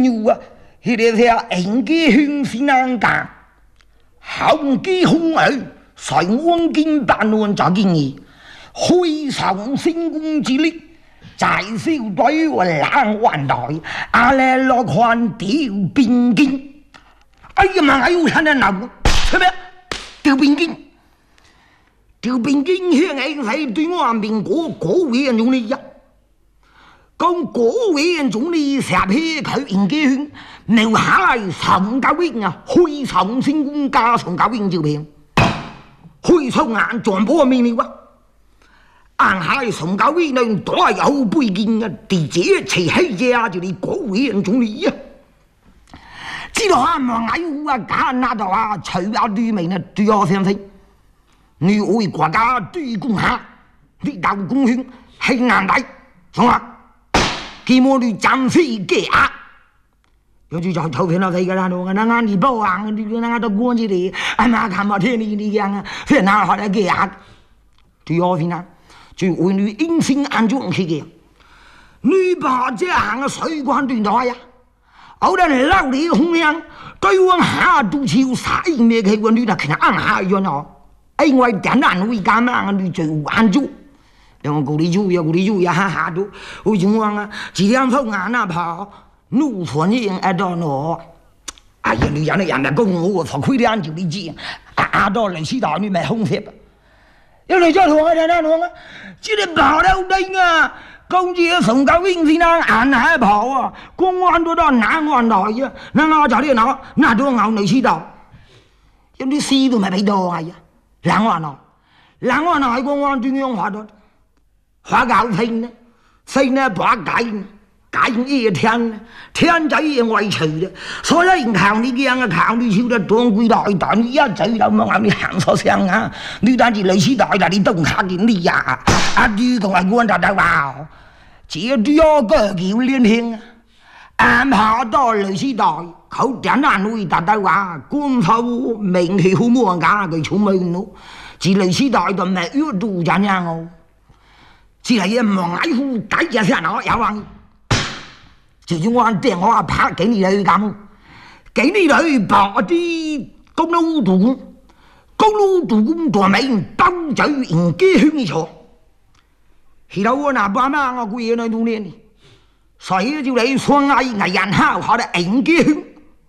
牛啊，迄个是应该很是难干，红基红儿，在黄金半轮扎进去，非常成功之力，在小队我两万代，阿来落款丢兵金。哎呀妈！哎呦，看那哪个什么丢兵金？丢兵金现在是对我民国国委员总理呀。讲国委员总理下批佢应该去留下来上高院啊，非常成功加上高院照片，非常眼全部面了啊！按下上高院呢，大有背景啊，地接齐黑家就是国委员总理呀。知道啊，望哎呦啊，假那度啊，除啊对面啊，对我先生，你为国家对贡献，你有贡献係難題，懂嘛？希望你暫時嘅啊，有啲就投票啦，睇㗎啦，我那你報啊，你那都關住你，阿媽看冇聽你樣啊，非拿下來嘅啊，對我先啊，就為你應聲安裝起嘅，你把這行水管斷咗呀？我哋老李紅亮對我下都超曬咩嘅我哋就看按下樣咯，因為點難會咁樣你最安住，讓鼓勵呀哈哈都，我情況啊，幾兩手眼啊跑，怒傳人一到我，哎呀你人哋講我發揮啲眼就你知，阿到嚟師大你咪紅色，有嚟咗同我睇睇同啊，這啲跑得好頂啊！公司上高院先啦，硬係跑啊！公安都到難安來啊！那我就啲攞，那都牛你知道，有啲事都咪俾到啊！難安來公安點樣話到？話搞拼呢？拼呢把解呢？解呢天天仔嘢為除嘅，所以人靠你嘅人靠你少得當歸大蛋，你一嘴就冇你行錯聲啊！你單止你時代就你都卡見你呀！阿豬同阿官就得話，這多個叫連聽啊！安排到你時代，佢點難會達到話官府名氣好冇假佢出門咯，自你時代就咪要度怎樣哦？只係一望矮夫第一聲我有話。就用我電話拍給你去咁，給你去把啲公路杜工大名包嘴迎機圈坐，其他我那爸媽我估嘢嚟做呢，所以就嚟雙藝人敲下嚟迎機圈，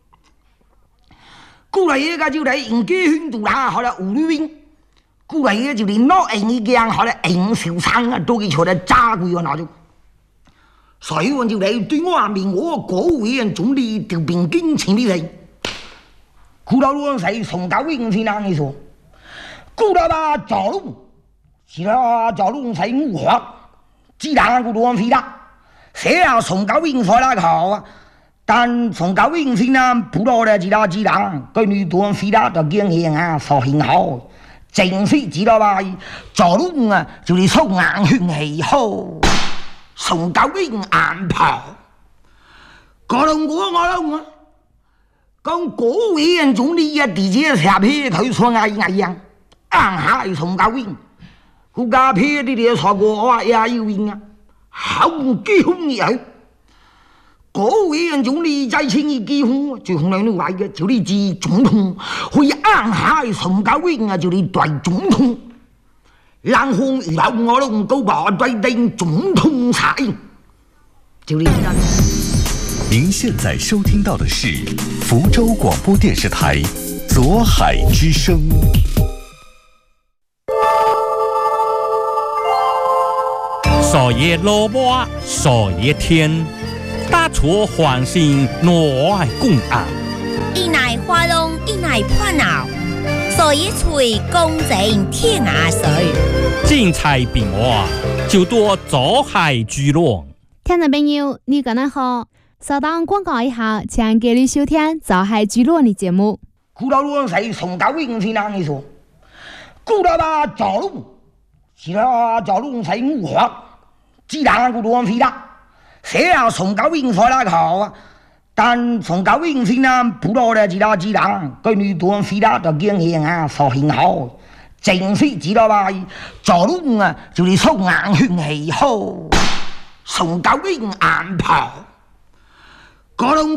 估嚟嘢嘅就嚟迎機圈做下下嚟胡女兵，估嚟嘢就嚟攞迎嘅人下嚟迎小生啊，都佢坐嚟揸佢個那種。所以我就嚟對我民國國委員總理調兵經前的人，顧到我係從高院先啦，你說，顧到吧走路，是啦走路係五學，只打顧到我飛啦，寫啊從高院所啦考啊，但從高院先啦，不到咧只打，佢你到我飛啦就經驗啊，所很好，正式知道吧，走路啊就你從硬圈氣好。從高院安排，我講國委員總理啊，直接下批佢說嗌樣，按下從高院，佢家批啲嘢錯過我也要應啊，紅基紅嘢，國委員總理在前一基紅，最紅亮啲位嘅就你知總統，會按下從高院啊，就你對總統。然後遇到我都高把對定總統才，就這樣。 您現在收聽到的是福州廣播電視台左海之聲。 少爺蘿蔔，少爺天，打出歡欣我愛共啊！ 一奶花龍，一奶破腦。所以隨公正天涯水， 精彩變化就多左海聚落。 聽眾朋友，你講得好，稍等廣告一下，請給你收聽左海聚落的節目。 顧到我係從高院先啦，你說，顧到吧走路，是啦走路係五學，只打顧到我飛啦，寫啊從高院所啦考啊。但從高院先啦，不到咧知道，佢你到我飛啦就經驗啊，所很好，正式知道吧？走路啊，就你從硬圈氣好，從高院安排，